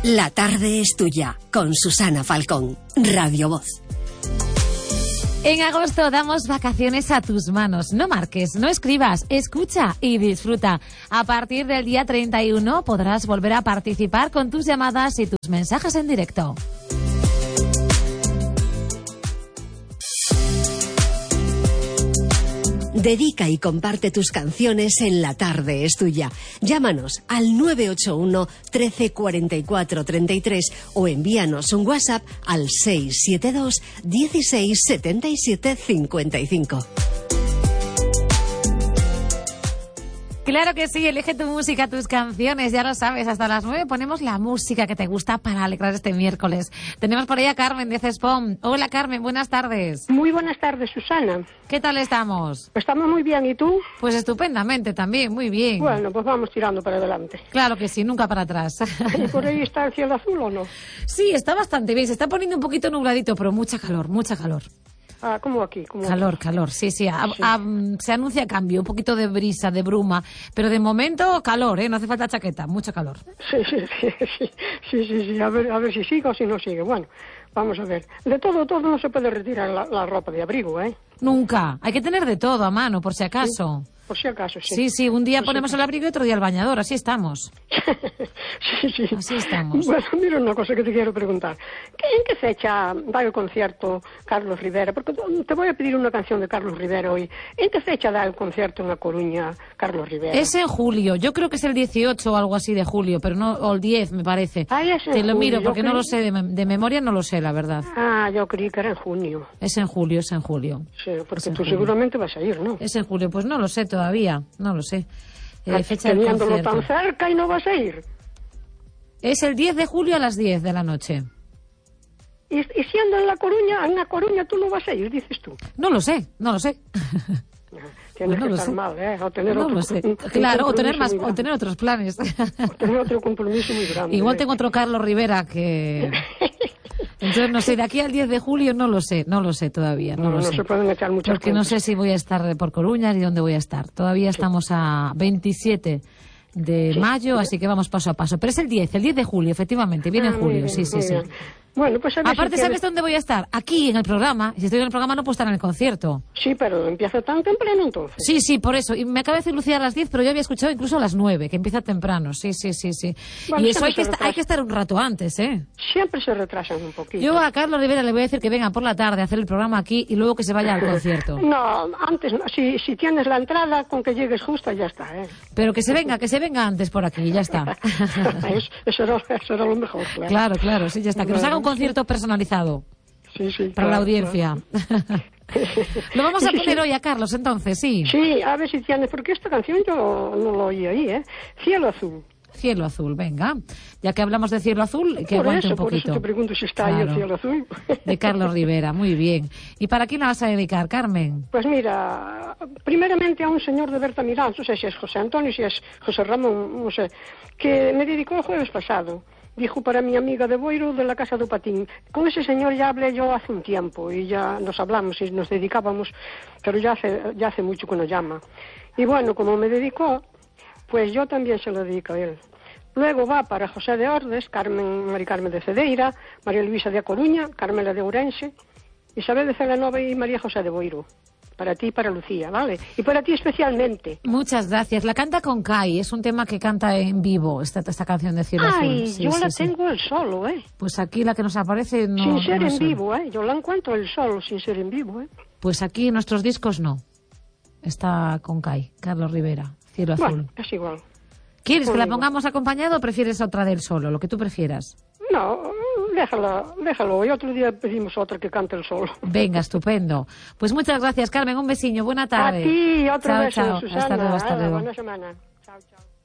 La tarde es tuya, con Susana Falcón, Radio Voz. En agosto damos vacaciones a tus manos. No marques, no escribas, escucha y disfruta. A partir del día 31 podrás volver a participar con tus llamadas y tus mensajes en directo. Dedica y comparte tus canciones en La tarde es tuya. Llámanos al 981 13 44 33 o envíanos un WhatsApp al 672 16 77 55. Claro que sí, elige tu música, tus canciones, ya lo sabes, hasta las 9 ponemos la música que te gusta para alegrar este miércoles. Tenemos por ahí a Carmen de Cespón. Hola Carmen, buenas tardes. Muy buenas tardes, Susana. ¿Qué tal estamos? Estamos muy bien, ¿y tú? Pues estupendamente también, muy bien. Bueno, pues vamos tirando para adelante. Claro que sí, nunca para atrás. ¿Y por ahí está el cielo azul o no? Sí, está bastante bien, se está poniendo un poquito nubladito, pero mucha calor, mucha calor. Ah, como aquí. Calor, sí. Se anuncia cambio, un poquito de brisa, de bruma, pero de momento calor, no hace falta chaqueta, mucho calor. Sí, a ver si sigue o si no sigue. Bueno, vamos a ver. De todo no se puede retirar la ropa de abrigo, ¿eh? Nunca, hay que tener de todo a mano, por si acaso. Sí. Por si acaso, sí. Sí, un día ponemos el abrigo y otro día el bañador, así estamos. Sí. Así estamos. Bueno, mira una cosa que te quiero preguntar. ¿En qué fecha da el concierto Carlos Rivera? Porque te voy a pedir una canción de Carlos Rivera hoy. ¿En qué fecha da el concierto en La Coruña Carlos Rivera? Es en julio, yo creo que es el 18 o algo así de julio, pero no, o el 10 me parece. Te lo miro porque no lo sé, de memoria no lo sé, la verdad. Yo creí que era en junio. Es en julio. Sí, porque tú seguramente vas a ir, ¿no? Es en julio, pues no lo sé todavía, no lo sé. Fecha del teniéndolo concierto. tan cerca y no vas a ir. Es el 10 de julio a las 10 de la noche. Y siendo en La Coruña tú no vas a ir, dices tú. No lo sé. Tienes que estar mal, o tener no otro, lo sé. Claro, o tener otros planes. O tener otro compromiso muy grande. Igual tengo otro Carlos Rivera que... Entonces, no sé, de aquí al 10 de julio no lo sé todavía. No se pueden echar muchas porque cuentas. No sé si voy a estar por Coruña ni dónde voy a estar. Todavía estamos a 27 de mayo, así que vamos paso a paso. Pero es el 10 de julio, efectivamente, viene en julio, bien, sí. Bien. Bueno, pues aparte, ¿sabes dónde voy a estar? Aquí, en el programa. Si estoy en el programa no puedo estar en el concierto. Sí, pero empieza tan temprano entonces. Sí, por eso. Y me acaba de decir Lucía a las 10, pero yo había escuchado incluso a las 9, que empieza temprano. Sí. Bueno, y eso hay que estar un rato antes, ¿eh? Siempre se retrasan un poquito. Yo a Carlos Rivera le voy a decir que venga por la tarde a hacer el programa aquí y luego que se vaya al concierto. No, antes no. Si tienes la entrada, con que llegues justa ya está, ¿eh? Pero que se venga antes por aquí, ya está. Eso era lo mejor, claro. Claro, sí, ya está. Que nos haga un concierto personalizado. Sí, para la audiencia. Claro. Lo vamos a poner hoy a Carlos, entonces, sí. Sí, a ver si tienes, porque esta canción yo no lo oí ahí, ¿eh? Cielo Azul. Cielo Azul, venga. Ya que hablamos de Cielo Azul, que aguante un poquito. Por eso te pregunto si está ahí el Cielo Azul. De Carlos Rivera, muy bien. ¿Y para quién la vas a dedicar, Carmen? Pues mira, primeramente a un señor de Berta Milán, no sé si es José Antonio, si es José Ramón, no sé, que me dedicó el jueves pasado. Dijo para mi amiga de Boiro de la Casa do Patín. Con ese señor ya hablé yo hace un tiempo y ya nos hablamos y nos dedicábamos, pero ya hace mucho que nos llama. Y bueno, como me dedicó, pues yo también se lo dedico a él. Luego va para José de Ordes, Mari Carmen de Cedeira, María Luisa de A Coruña, Carmela de Ourense, Isabel de Celanova y María José de Boiro. Para ti y para Lucía, ¿vale? Y para ti especialmente. Muchas gracias. La canta con Kai, es un tema que canta en vivo, esta canción de Cielo Azul. Sí, yo la tengo el solo, ¿eh? Pues aquí la que nos aparece no... Sin ser en vivo, ¿eh? Yo la encuentro el solo, sin ser en vivo, ¿eh? Pues aquí en nuestros discos no. Está con Kai, Carlos Rivera, Cielo Azul. Bueno, es igual. ¿Quieres que la pongamos acompañado o prefieres otra del solo, lo que tú prefieras? No, déjalo. Y otro día pedimos otra que cante el solo. Venga, estupendo. Pues muchas gracias, Carmen. Un besiño. Buena tarde. A ti, otro beso, chao. Susana. Hasta luego. Buena semana. Chao.